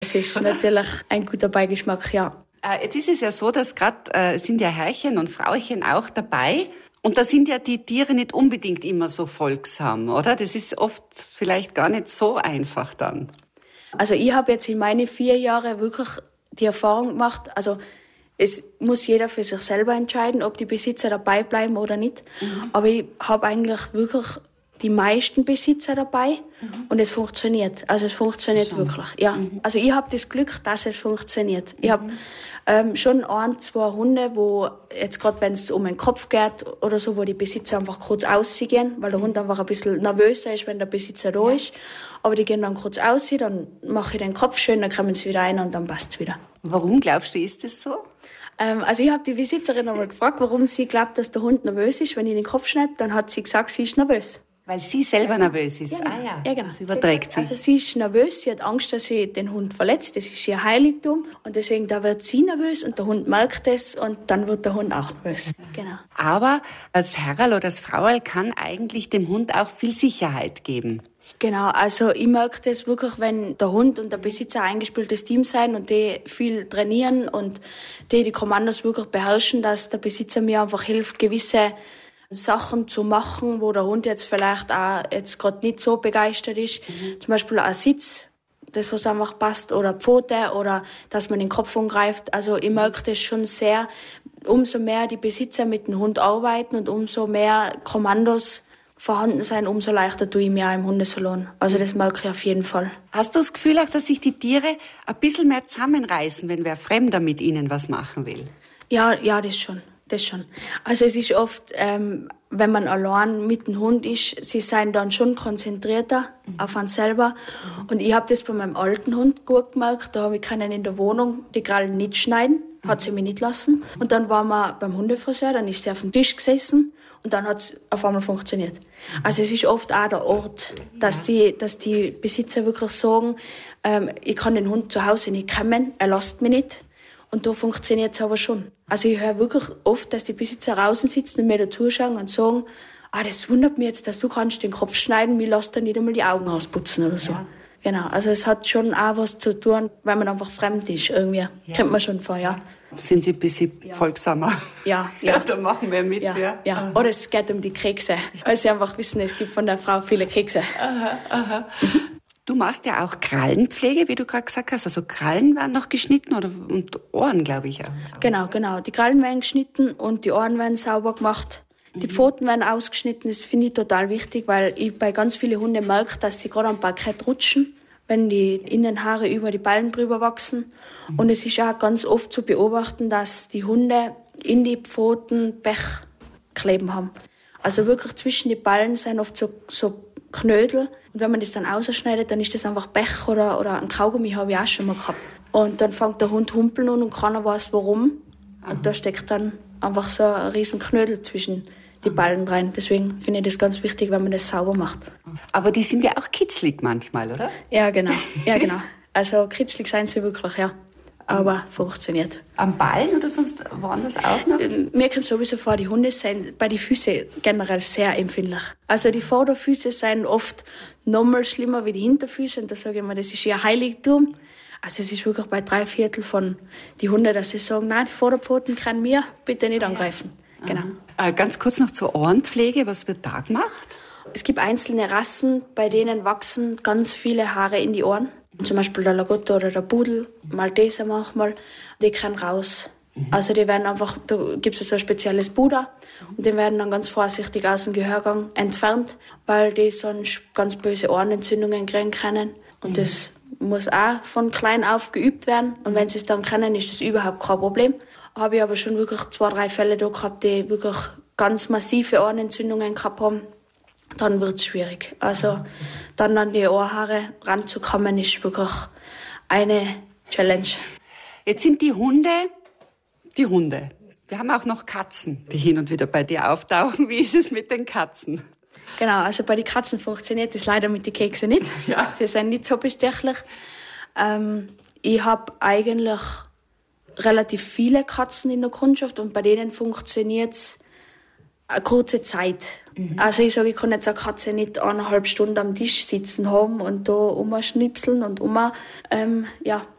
Es ist natürlich ein guter Beigeschmack, ja. Jetzt ist es ja so, dass gerade sind ja Herrchen und Frauchen auch dabei. Und da sind ja die Tiere nicht unbedingt immer so folgsam, oder? Das ist oft vielleicht gar nicht so einfach dann. Also ich habe jetzt in meinen 4 Jahren wirklich die Erfahrung gemacht, also es muss jeder für sich selber entscheiden, ob die Besitzer dabei bleiben oder nicht. Aber ich habe eigentlich wirklich die meisten Besitzer dabei und es funktioniert. Also es funktioniert wirklich. Ja. Also ich habe das Glück, dass es funktioniert. Ich habe schon 1, 2 Hunde, wo jetzt gerade wenn es um den Kopf geht oder so, wo die Besitzer einfach kurz aussehen, weil der Hund einfach ein bisschen nervöser ist, wenn der Besitzer da ist. Aber die gehen dann kurz aus, dann mache ich den Kopf schön, dann kommen sie wieder rein und dann passt es wieder. Warum glaubst du, ist das so? Also ich habe die Besitzerin einmal gefragt, warum sie glaubt, dass der Hund nervös ist, wenn ich den Kopf schneide. Dann hat sie gesagt, sie ist nervös. Weil sie selber nervös ist. Genau. Ja, genau. Das überträgt sich. Also sie ist nervös, sie hat Angst, dass sie den Hund verletzt. Das ist ihr Heiligtum. Und deswegen, da wird sie nervös und der Hund merkt es und dann wird der Hund auch nervös. Genau. Aber als Herrl oder als Frauerl kann eigentlich dem Hund auch viel Sicherheit geben. Genau, also ich merke das wirklich, wenn der Hund und der Besitzer ein eingespieltes Team sein und die viel trainieren und die Kommandos wirklich beherrschen, dass der Besitzer mir einfach hilft, gewisse Sachen zu machen, wo der Hund jetzt vielleicht auch jetzt gerade nicht so begeistert ist. Zum Beispiel ein Sitz, das was einfach passt, oder Pfote, oder dass man den Kopf umgreift. Also ich merke das schon sehr, umso mehr die Besitzer mit dem Hund arbeiten und umso mehr Kommandos vorhanden sein, umso leichter tue ich mir auch im Hundesalon. Also das merke ich auf jeden Fall. Hast du das Gefühl auch, dass sich die Tiere ein bisschen mehr zusammenreißen, wenn wer Fremder mit ihnen was machen will? Ja, das schon. Also es ist oft, wenn man allein mit dem Hund ist, sie sind dann schon konzentrierter auf einen selber. Und ich habe das bei meinem alten Hund gut gemerkt. Da habe ich können in der Wohnung die Krallen nicht schneiden, hat sie mich nicht lassen. Und dann waren wir beim Hundefriseur, dann ist sie auf dem Tisch gesessen. Und dann hat es auf einmal funktioniert. Also es ist oft auch der Ort, dass die Besitzer wirklich sagen, ich kann den Hund zu Hause nicht kommen, er lässt mich nicht. Und da funktioniert es aber schon. Also ich höre wirklich oft, dass die Besitzer draußen sitzen und mir da zuschauen und sagen, das wundert mich jetzt, dass du kannst den Kopf schneiden, mir lässt er nicht einmal die Augen ausputzen oder so. Ja. Genau, also es hat schon auch was zu tun, weil man einfach fremd ist irgendwie. Ja. Kennt man schon vorher. Sind Sie ein bisschen folgsamer? Ja. Da machen wir mit, ja. Oder es geht um die Kekse. Weil Sie einfach wissen, es gibt von der Frau viele Kekse. Aha. Du machst ja auch Krallenpflege, wie du gerade gesagt hast. Also Krallen werden noch geschnitten und Ohren, glaube ich. Auch. Genau. Die Krallen werden geschnitten und die Ohren werden sauber gemacht. Die Pfoten werden ausgeschnitten, das finde ich total wichtig, weil ich bei ganz vielen Hunden merke, dass sie gerade am Parkett rutschen, wenn die Innenhaare über die Ballen drüber wachsen. Und es ist auch ganz oft zu beobachten, dass die Hunde in die Pfoten Pech kleben haben. Also wirklich zwischen die Ballen sind oft so Knödel. Und wenn man das dann ausschneidet, dann ist das einfach Pech oder ein Kaugummi habe ich auch schon mal gehabt. Und dann fängt der Hund humpeln an und keiner weiß warum. Und da steckt dann einfach so ein riesen Knödel zwischen die Ballen rein. Deswegen finde ich das ganz wichtig, wenn man das sauber macht. Aber die sind ja auch kitzlig manchmal, oder? Ja, genau. Also kitzlig sind sie wirklich, ja. Aber funktioniert. Am Ballen oder sonst woanders auch noch? Mir kommt sowieso vor, die Hunde sind bei den Füßen generell sehr empfindlich. Also die Vorderfüße sind oft noch mal schlimmer wie die Hinterfüße. Und da sage ich mir, das ist ihr Heiligtum. Also es ist wirklich bei 3/4 von die Hunde, dass sie sagen, nein, die Vorderpfoten können wir bitte nicht angreifen. Genau. Ganz kurz noch zur Ohrenpflege. Was wird da gemacht? Es gibt einzelne Rassen, bei denen wachsen ganz viele Haare in die Ohren. Zum Beispiel der Lagotto oder der Pudel, Malteser manchmal, die können raus. Also die werden einfach, da gibt es so ein spezielles Puder und die werden dann ganz vorsichtig aus dem Gehörgang entfernt, weil die sonst ganz böse Ohrenentzündungen kriegen können. Und das muss auch von klein auf geübt werden. Und wenn sie es dann können, ist das überhaupt kein Problem. Habe ich aber schon wirklich 2, 3 Fälle da gehabt, die wirklich ganz massive Ohrenentzündungen gehabt haben. Dann wird es schwierig. Also dann an die Ohrhaare ranzukommen, ist wirklich eine Challenge. Jetzt sind die Hunde. Wir haben auch noch Katzen, die hin und wieder bei dir auftauchen. Wie ist es mit den Katzen? Genau, also bei den Katzen funktioniert das leider mit den Keksen nicht. Ja. Sie sind nicht so bestechlich. Ich habe eigentlich relativ viele Katzen in der Kundschaft und bei denen funktioniert es eine kurze Zeit. Also ich sage, ich kann jetzt eine Katze nicht 1,5 Stunden am Tisch sitzen haben und da umschnipseln und